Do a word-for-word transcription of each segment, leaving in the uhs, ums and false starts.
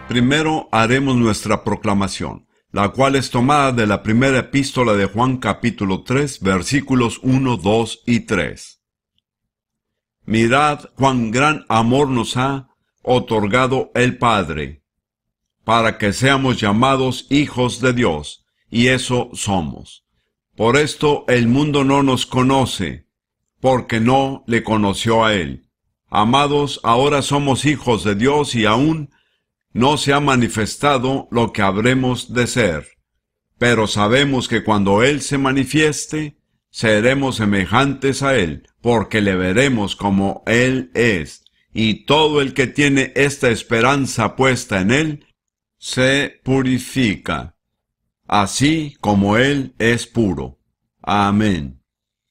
Primero haremos nuestra proclamación, la cual es tomada de la primera epístola de Juan capítulo tres, versículos uno, dos y tres. Mirad cuán gran amor nos ha otorgado el Padre, para que seamos llamados hijos de Dios, y eso somos. Por esto el mundo no nos conoce, porque no le conoció a Él. Amados, ahora somos hijos de Dios y aún no se ha manifestado lo que habremos de ser. Pero sabemos que cuando Él se manifieste, seremos semejantes a Él, porque le veremos como Él es. Y todo el que tiene esta esperanza puesta en Él, se purifica, así como Él es puro. Amén.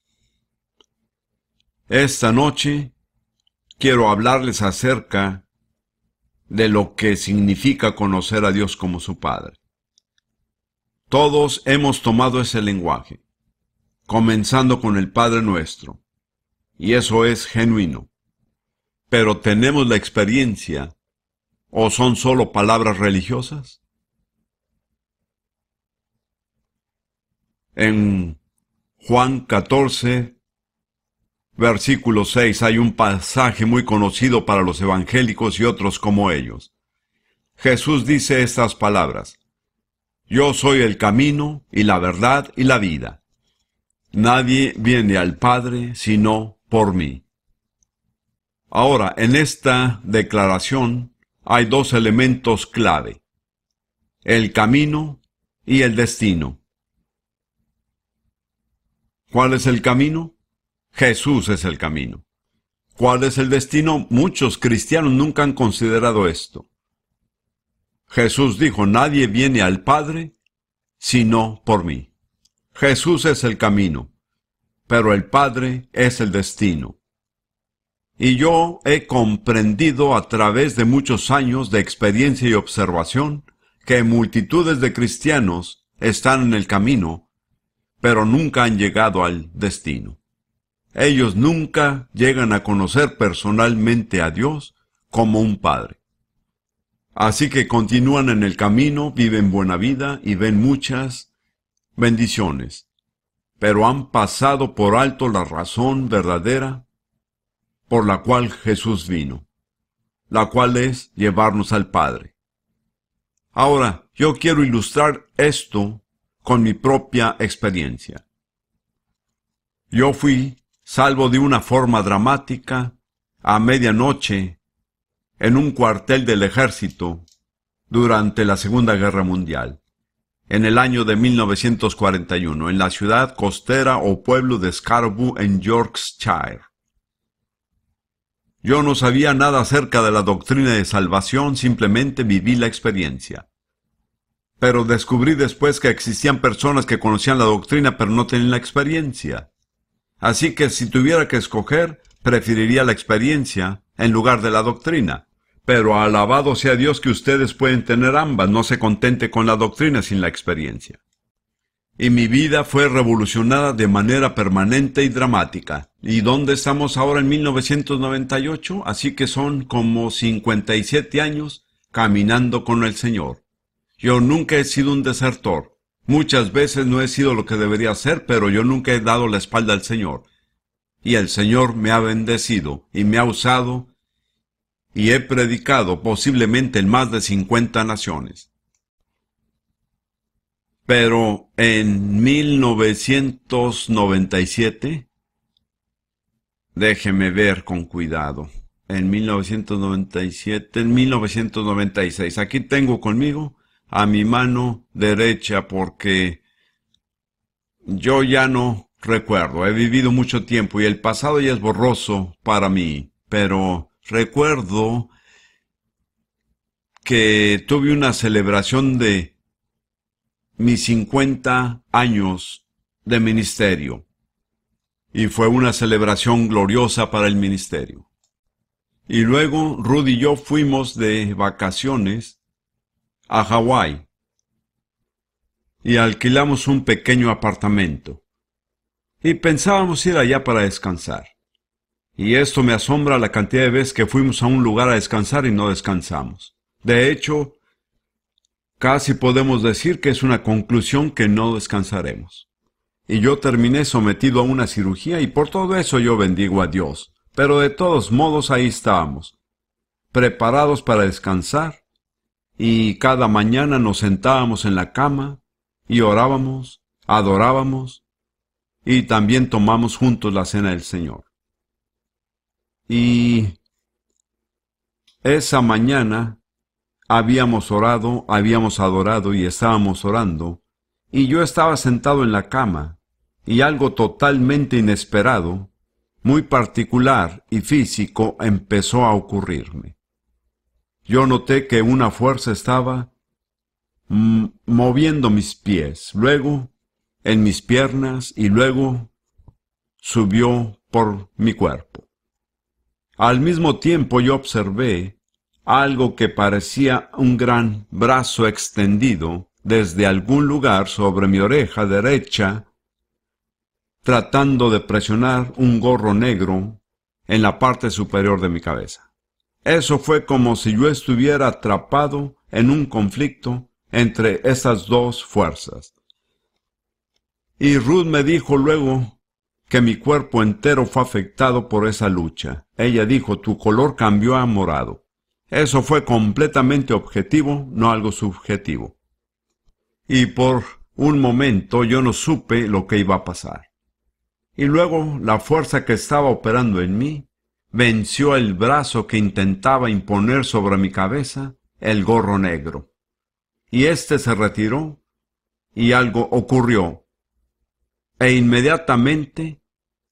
Esta noche quiero hablarles acerca de lo que significa conocer a Dios como su Padre. Todos hemos tomado ese lenguaje, comenzando con el Padre Nuestro, y eso es genuino. Pero ¿tenemos la experiencia o son solo palabras religiosas? En Juan catorce, versículo seis, hay un pasaje muy conocido para los evangélicos y otros como ellos. Jesús dice estas palabras: Yo soy el camino y la verdad y la vida. Nadie viene al Padre sino por mí. Ahora, en esta declaración hay dos elementos clave: el camino y el destino. ¿Cuál es el camino? Jesús es el camino. ¿Cuál es el destino? Muchos cristianos nunca han considerado esto. Jesús dijo: nadie viene al Padre sino por mí. Jesús es el camino, pero el Padre es el destino. Y yo he comprendido a través de muchos años de experiencia y observación que multitudes de cristianos están en el camino, pero nunca han llegado al destino. Ellos nunca llegan a conocer personalmente a Dios como un Padre. Así que continúan en el camino, viven buena vida y ven muchas bendiciones, pero han pasado por alto la razón verdadera por la cual Jesús vino, la cual es llevarnos al Padre. Ahora, yo quiero ilustrar esto con mi propia experiencia. Yo fui salvo de una forma dramática a medianoche en un cuartel del ejército durante la Segunda Guerra Mundial, en el año de mil novecientos cuarenta y uno, en la ciudad costera o pueblo de Scarborough, en Yorkshire. Yo no sabía nada acerca de la doctrina de salvación, simplemente viví la experiencia. Pero descubrí después que existían personas que conocían la doctrina pero no tenían la experiencia. Así que si tuviera que escoger, preferiría la experiencia en lugar de la doctrina. Pero alabado sea Dios que ustedes pueden tener ambas, no se contente con la doctrina sin la experiencia. Y mi vida fue revolucionada de manera permanente y dramática. ¿Y dónde estamos ahora en mil novecientos noventa y ocho? Así que son como cincuenta y siete años caminando con el Señor. Yo nunca he sido un desertor. Muchas veces no he sido lo que debería ser, pero yo nunca he dado la espalda al Señor. Y el Señor me ha bendecido y me ha usado y he predicado posiblemente en más de cincuenta naciones. Pero en mil novecientos noventa y siete, déjeme ver con cuidado, en mil novecientos noventa y siete, en mil novecientos noventa y seis, aquí tengo conmigo a mi mano derecha porque yo ya no recuerdo, he vivido mucho tiempo y el pasado ya es borroso para mí, pero recuerdo que tuve una celebración de mis cincuenta años de ministerio y fue una celebración gloriosa para el ministerio. Y luego Rudy y yo fuimos de vacaciones a Hawái y alquilamos un pequeño apartamento y pensábamos ir allá para descansar. Y esto me asombra la cantidad de veces que fuimos a un lugar a descansar y no descansamos. De hecho, Casi podemos decir que es una conclusión que no descansaremos. Y yo terminé sometido a una cirugía y por todo eso yo bendigo a Dios. Pero de todos modos ahí estábamos, preparados para descansar, y cada mañana nos sentábamos en la cama y orábamos, adorábamos, y también tomamos juntos la cena del Señor. Y esa mañana habíamos orado, habíamos adorado y estábamos orando, y yo estaba sentado en la cama, y algo totalmente inesperado, muy particular y físico empezó a ocurrirme. Yo noté que una fuerza estaba mm, moviendo mis pies, luego en mis piernas y luego subió por mi cuerpo. Al mismo tiempo yo observé algo que parecía un gran brazo extendido desde algún lugar sobre mi oreja derecha, tratando de presionar un gorro negro en la parte superior de mi cabeza. Eso fue como si yo estuviera atrapado en un conflicto entre esas dos fuerzas. Y Ruth me dijo luego que mi cuerpo entero fue afectado por esa lucha. Ella dijo, tu color cambió a morado. Eso fue completamente objetivo, no algo subjetivo. Y por un momento yo no supe lo que iba a pasar. Y luego la fuerza que estaba operando en mí venció el brazo que intentaba imponer sobre mi cabeza el gorro negro. Y éste se retiró y algo ocurrió. E inmediatamente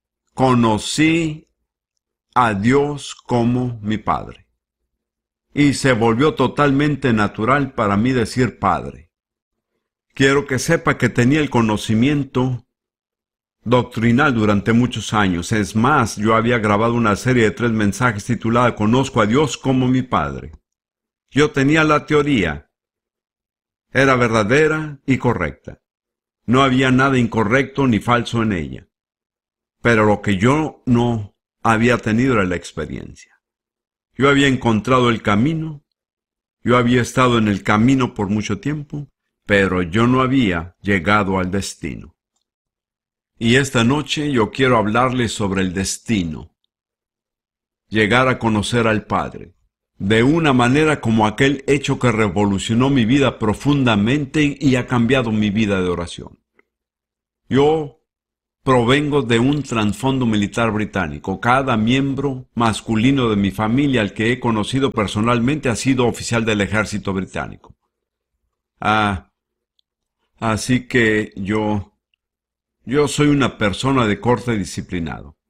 conocí a Dios como mi Padre. Y se volvió totalmente natural para mí decir Padre. Quiero que sepa que tenía el conocimiento doctrinal durante muchos años. Es más, yo había grabado una serie de tres mensajes titulada Conozco a Dios como mi Padre. Yo tenía la teoría. Era verdadera y correcta. No había nada incorrecto ni falso en ella. Pero lo que yo no había tenido era la experiencia. Yo había encontrado el camino, yo había estado en el camino por mucho tiempo, pero yo no había llegado al destino. Y esta noche yo quiero hablarles sobre el destino. Llegar a conocer al Padre, de una manera como aquel hecho que revolucionó mi vida profundamente y ha cambiado mi vida de oración. Yo provengo de un trasfondo militar británico. Cada miembro masculino de mi familia al que he conocido personalmente ha sido oficial del ejército británico. Ah, así que yo, yo soy una persona de corte disciplinado.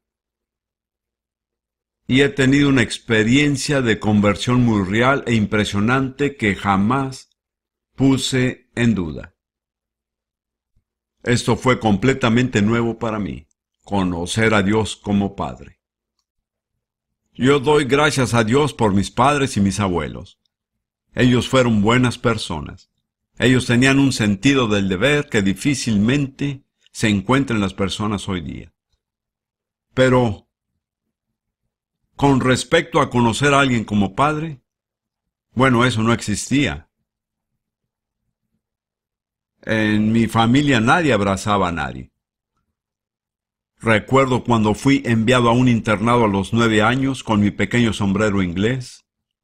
Y he tenido una experiencia de conversión muy real e impresionante que jamás puse en duda. Esto fue completamente nuevo para mí, conocer a Dios como Padre. Yo doy gracias a Dios por mis padres y mis abuelos. Ellos fueron buenas personas. Ellos tenían un sentido del deber que difícilmente se encuentra en las personas hoy día. Pero, con respecto a conocer a alguien como Padre, bueno, eso no existía. En mi familia nadie abrazaba a nadie. Recuerdo cuando fui enviado a un internado a los nueve años con mi pequeño sombrero inglés.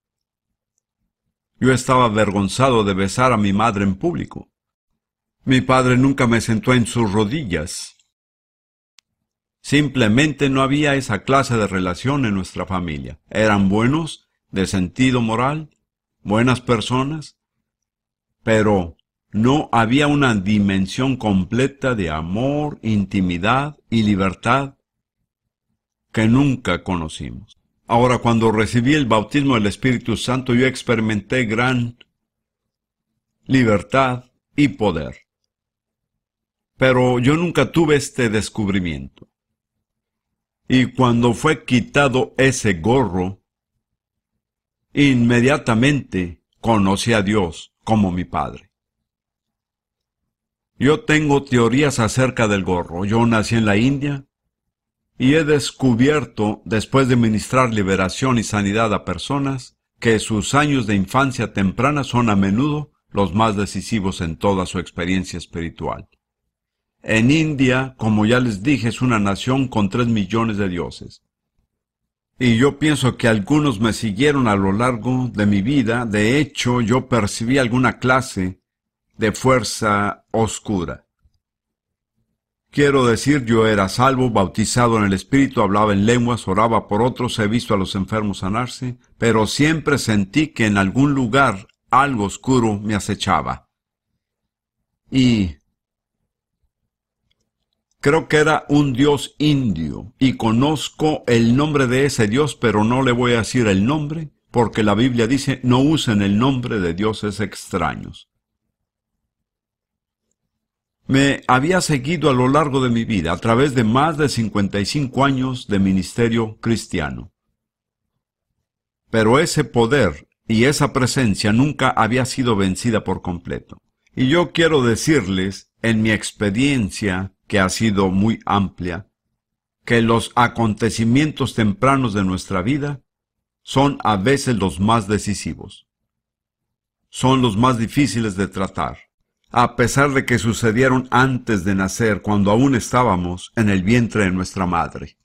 Yo estaba avergonzado de besar a mi madre en público. Mi padre nunca me sentó en sus rodillas. Simplemente no había esa clase de relación en nuestra familia. Eran buenos, de sentido moral, buenas personas, pero no había una dimensión completa de amor, intimidad y libertad que nunca conocimos. Ahora, cuando recibí el bautismo del Espíritu Santo, yo experimenté gran libertad y poder. Pero yo nunca tuve este descubrimiento. Y cuando fue quitado ese gorro, inmediatamente conocí a Dios como mi Padre. Yo tengo teorías acerca del gorro. Yo nací en la India y he descubierto, después de ministrar liberación y sanidad a personas, que sus años de infancia temprana son a menudo los más decisivos en toda su experiencia espiritual. En India, como ya les dije, es una nación con tres millones de dioses. Y yo pienso que algunos me siguieron a lo largo de mi vida. De hecho, yo percibí alguna clase de fuerza oscura. Quiero decir, yo era salvo, bautizado en el Espíritu, hablaba en lenguas, oraba por otros, he visto a los enfermos sanarse, pero siempre sentí que en algún lugar algo oscuro me acechaba. Y creo que era un dios indio, y conozco el nombre de ese dios, pero no le voy a decir el nombre, porque la Biblia dice, no usen el nombre de dioses extraños. Me había seguido a lo largo de mi vida, a través de más de cincuenta y cinco años de ministerio cristiano. Pero ese poder y esa presencia nunca había sido vencida por completo. Y yo quiero decirles, en mi experiencia, que ha sido muy amplia, que los acontecimientos tempranos de nuestra vida son a veces los más decisivos. Son los más difíciles de tratar, a pesar de que sucedieron antes de nacer, cuando aún estábamos en el vientre de nuestra madre.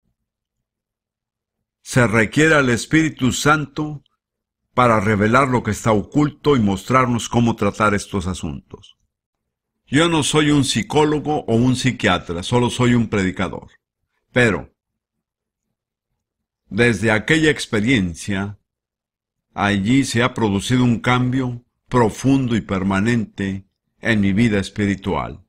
Se requiere al Espíritu Santo para revelar lo que está oculto y mostrarnos cómo tratar estos asuntos. Yo no soy un psicólogo o un psiquiatra, solo soy un predicador. Pero, desde aquella experiencia, allí se ha producido un cambio profundo y permanente en mi vida espiritual.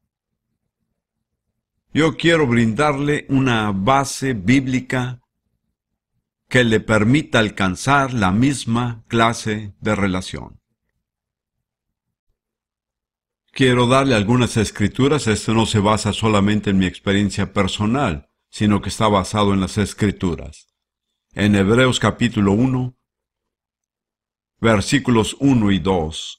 Yo quiero brindarle una base bíblica que le permita alcanzar la misma clase de relación. Quiero darle algunas escrituras. Esto no se basa solamente en mi experiencia personal, sino que está basado en las escrituras. En Hebreos capítulo uno, versículos uno y dos.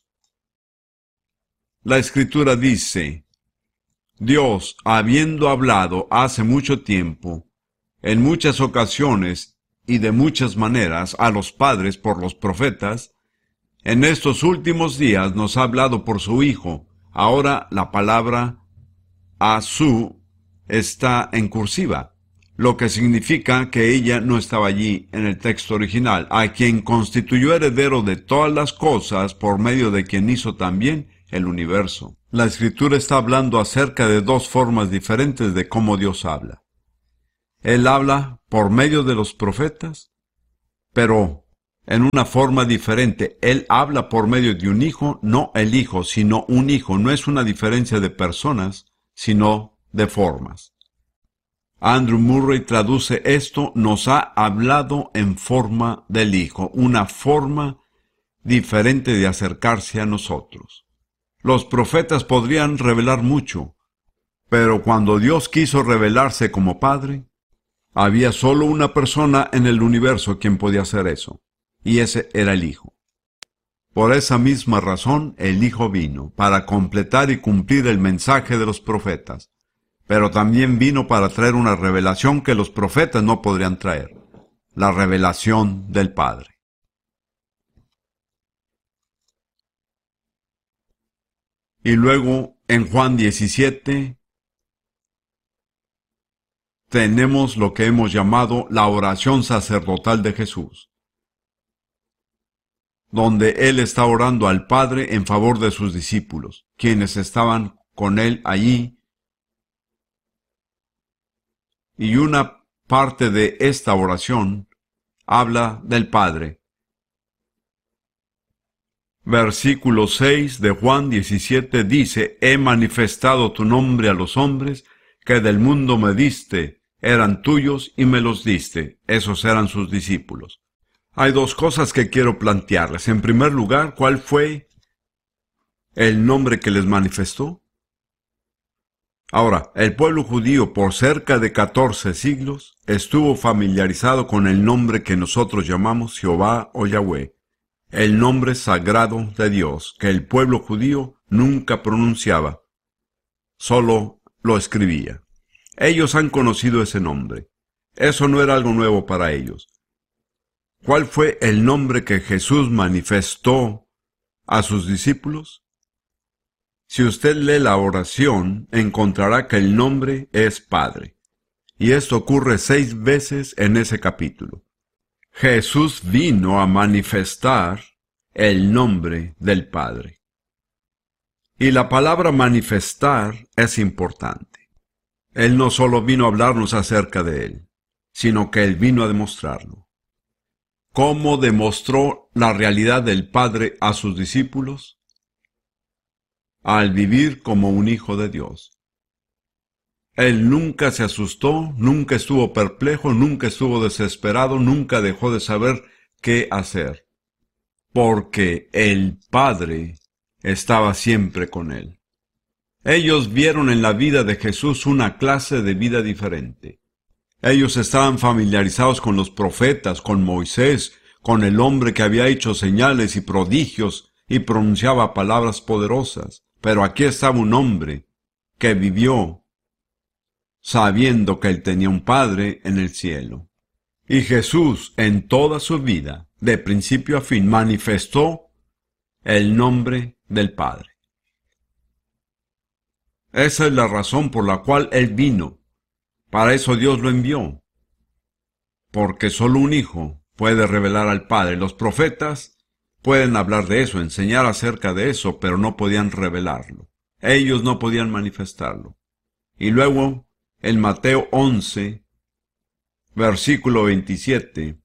La escritura dice, Dios, habiendo hablado hace mucho tiempo, en muchas ocasiones y de muchas maneras a los padres por los profetas, en estos últimos días nos ha hablado por su Hijo. Ahora la palabra Asu está en cursiva, lo que significa que ella no estaba allí en el texto original, a quien constituyó heredero de todas las cosas, por medio de quien hizo también el universo. La Escritura está hablando acerca de dos formas diferentes de cómo Dios habla. Él habla por medio de los profetas, pero en una forma diferente. Él habla por medio de un hijo, no el hijo, sino un hijo. No es una diferencia de personas, sino de formas. Andrew Murray traduce esto, nos ha hablado en forma del hijo, una forma diferente de acercarse a nosotros. Los profetas podrían revelar mucho, pero cuando Dios quiso revelarse como Padre, había solo una persona en el universo quien podía hacer eso. Y ese era el Hijo. Por esa misma razón, el Hijo vino, para completar y cumplir el mensaje de los profetas, pero también vino para traer una revelación que los profetas no podrían traer, la revelación del Padre. Y luego, en Juan diecisiete, tenemos lo que hemos llamado la oración sacerdotal de Jesús, donde Él está orando al Padre en favor de sus discípulos, quienes estaban con Él allí. Y una parte de esta oración habla del Padre. Versículo seis de Juan diecisiete dice, He manifestado tu nombre a los hombres, que del mundo me diste, eran tuyos y me los diste. Esos eran sus discípulos. Hay dos cosas que quiero plantearles. En primer lugar, ¿cuál fue el nombre que les manifestó? Ahora, el pueblo judío por cerca de catorce siglos estuvo familiarizado con el nombre que nosotros llamamos Jehová o Yahweh, el nombre sagrado de Dios, que el pueblo judío nunca pronunciaba, solo lo escribía. Ellos han conocido ese nombre. Eso no era algo nuevo para ellos. ¿Cuál fue el nombre que Jesús manifestó a sus discípulos? Si usted lee la oración, encontrará que el nombre es Padre. Y esto ocurre seis veces en ese capítulo. Jesús vino a manifestar el nombre del Padre. Y la palabra manifestar es importante. Él no solo vino a hablarnos acerca de Él, sino que Él vino a demostrarlo. ¿Cómo demostró la realidad del Padre a sus discípulos? Al vivir como un hijo de Dios. Él nunca se asustó, nunca estuvo perplejo, nunca estuvo desesperado, nunca dejó de saber qué hacer, porque el Padre estaba siempre con él. Ellos vieron en la vida de Jesús una clase de vida diferente. Ellos estaban familiarizados con los profetas, con Moisés, con el hombre que había hecho señales y prodigios y pronunciaba palabras poderosas. Pero aquí estaba un hombre que vivió sabiendo que él tenía un Padre en el cielo. Y Jesús, en toda su vida, de principio a fin, manifestó el nombre del Padre. Esa es la razón por la cual Él vino. Para eso Dios lo envió. Porque solo un hijo puede revelar al Padre. Los profetas pueden hablar de eso, enseñar acerca de eso, pero no podían revelarlo. Ellos no podían manifestarlo. Y luego, en Mateo once, versículo veintisiete,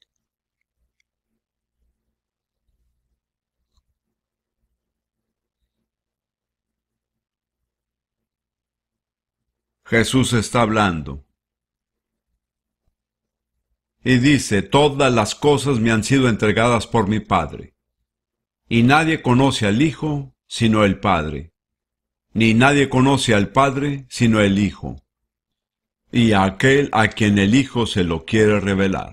Jesús está hablando. Y dice, todas las cosas me han sido entregadas por mi Padre. Y nadie conoce al Hijo sino el Padre. Ni nadie conoce al Padre sino el Hijo. Y a aquel a quien el Hijo se lo quiere revelar.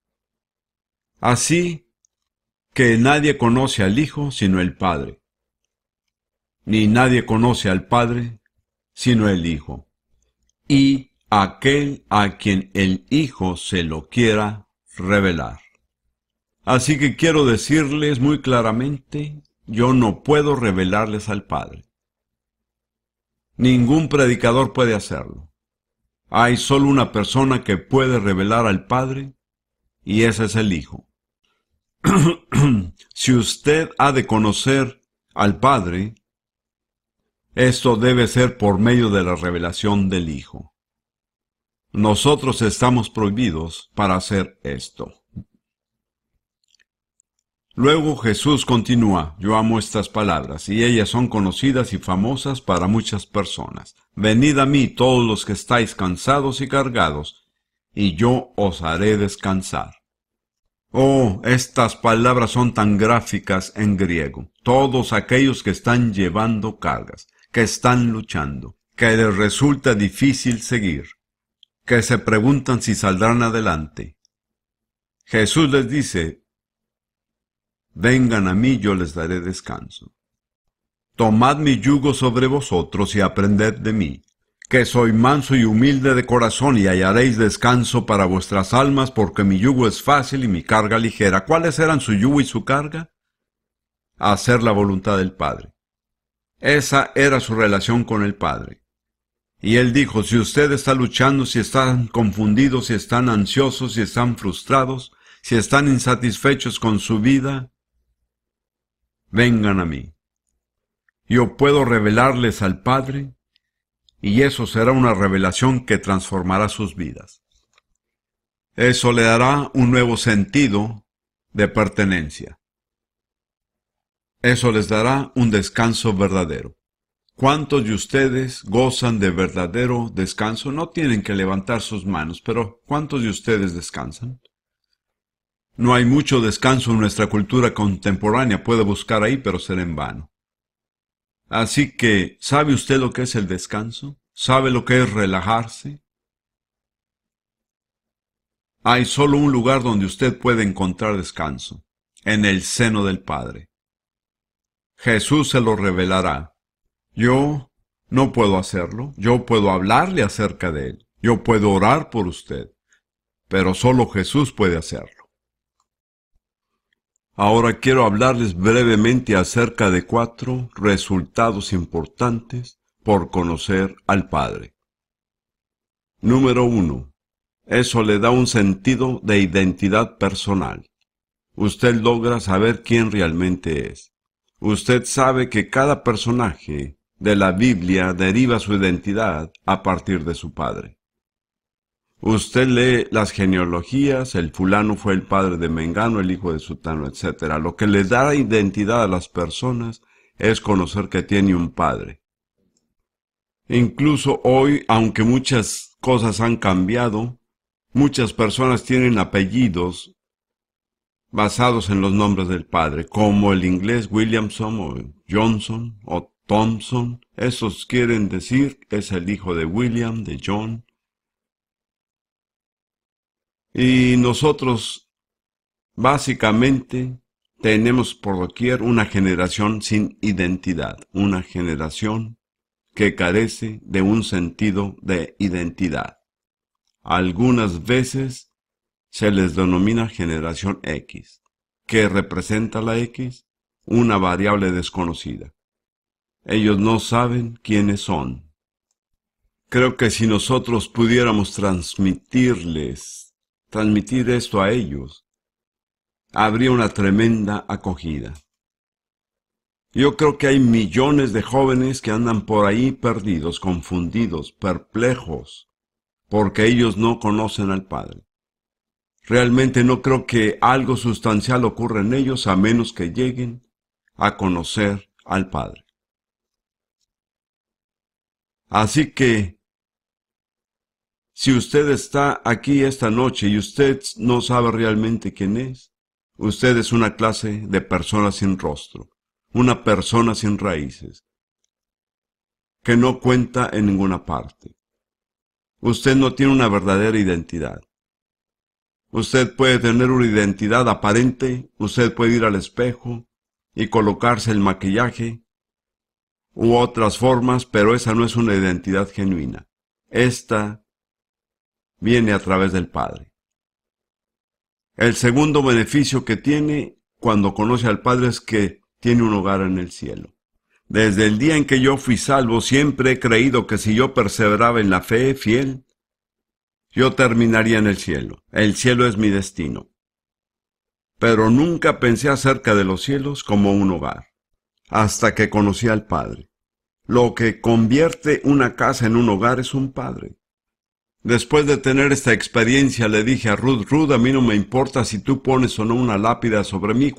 Así que nadie conoce al Hijo sino el Padre. Ni nadie conoce al Padre sino el Hijo. Y aquel a quien el Hijo se lo quiera revelar. Así que quiero decirles muy claramente, yo no puedo revelarles al Padre. Ningún predicador puede hacerlo. Hay solo una persona que puede revelar al Padre, y ese es el Hijo. Si usted ha de conocer al Padre, esto debe ser por medio de la revelación del Hijo. Nosotros estamos prohibidos para hacer esto. Luego Jesús continúa, yo amo estas palabras, y ellas son conocidas y famosas para muchas personas. Venid a mí todos los que estáis cansados y cargados, y yo os haré descansar. Oh, estas palabras son tan gráficas en griego. Todos aquellos que están llevando cargas, que están luchando, que les resulta difícil seguir, que se preguntan si saldrán adelante. Jesús les dice, vengan a mí, yo les daré descanso. Tomad mi yugo sobre vosotros y aprended de mí, que soy manso y humilde de corazón, y hallaréis descanso para vuestras almas, porque mi yugo es fácil y mi carga ligera. ¿Cuáles eran su yugo y su carga? Hacer la voluntad del Padre. Esa era su relación con el Padre. Y Él dijo, si usted está luchando, si están confundidos, si están ansiosos, si están frustrados, si están insatisfechos con su vida, vengan a mí. Yo puedo revelarles al Padre, y eso será una revelación que transformará sus vidas. Eso le dará un nuevo sentido de pertenencia. Eso les dará un descanso verdadero. ¿Cuántos de ustedes gozan de verdadero descanso? No tienen que levantar sus manos, pero ¿cuántos de ustedes descansan? No hay mucho descanso en nuestra cultura contemporánea, puede buscar ahí, pero será en vano. Así que, ¿sabe usted lo que es el descanso? ¿Sabe lo que es relajarse? Hay solo un lugar donde usted puede encontrar descanso, en el seno del Padre. Jesús se lo revelará. Yo no puedo hacerlo, yo puedo hablarle acerca de Él, yo puedo orar por usted, pero solo Jesús puede hacerlo. Ahora quiero hablarles brevemente acerca de cuatro resultados importantes por conocer al Padre. Número uno. Eso le da un sentido de identidad personal. Usted logra saber quién realmente es. Usted sabe que cada personaje de la Biblia deriva su identidad a partir de su padre. Usted lee las genealogías, el fulano fue el padre de Mengano, el hijo de Sutano, etcétera. Lo que le da identidad a las personas es conocer que tiene un padre. Incluso hoy, aunque muchas cosas han cambiado, muchas personas tienen apellidos basados en los nombres del padre, como el inglés Williamson o Johnson o Thompson. Esos quieren decir es el hijo de William, de John. Y nosotros básicamente tenemos por doquier una generación sin identidad, una generación que carece de un sentido de identidad. Algunas veces se les denomina generación X. ¿Qué representa la X? Una variable desconocida. Ellos no saben quiénes son. Creo que si nosotros pudiéramos transmitirles transmitir esto a ellos, habría una tremenda acogida. Yo creo que hay millones de jóvenes que andan por ahí perdidos, confundidos, perplejos, porque ellos no conocen al Padre. Realmente no creo que algo sustancial ocurra en ellos a menos que lleguen a conocer al Padre. Así que, si usted está aquí esta noche y usted no sabe realmente quién es, usted es una clase de persona sin rostro, una persona sin raíces, que no cuenta en ninguna parte. Usted no tiene una verdadera identidad. Usted puede tener una identidad aparente, usted puede ir al espejo y colocarse el maquillaje u otras formas, pero esa no es una identidad genuina. Esta viene a través del Padre. El segundo beneficio que tiene cuando conoce al Padre es que tiene un hogar en el cielo. Desde el día en que yo fui salvo, siempre he creído que si yo perseveraba en la fe fiel, yo terminaría en el cielo. El cielo es mi destino. Pero nunca pensé acerca de los cielos como un hogar, hasta que conocí al Padre. Lo que convierte una casa en un hogar es un Padre. Después de tener esta experiencia, le dije a Ruth, Ruth, a mí no me importa si tú pones o no una lápida sobre mí.